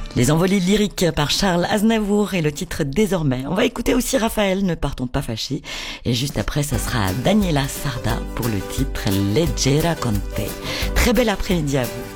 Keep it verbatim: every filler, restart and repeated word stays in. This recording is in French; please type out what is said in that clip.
Les envolées lyriques par Charles Aznavour et le titre Désormais. On va écouter aussi Raphaël, Ne partons pas fâchés. Et juste après, ça sera Daniela Sarda pour le titre Leggera con te. Très bel après-midi à vous.